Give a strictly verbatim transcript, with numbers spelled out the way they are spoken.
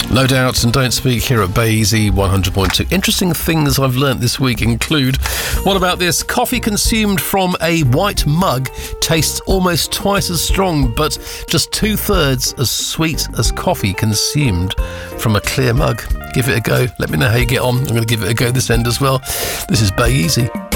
No Doubt and Don't Speak here at Bay Easy one hundred point two. Interesting things I've learnt this week include, what about this? Coffee consumed from a white mug tastes almost twice as strong, but just two-thirds as sweet as coffee consumed from a clear mug. Give it a go. Let me know how you get on. I'm going to give it a go this end as well. This is Bay Easy.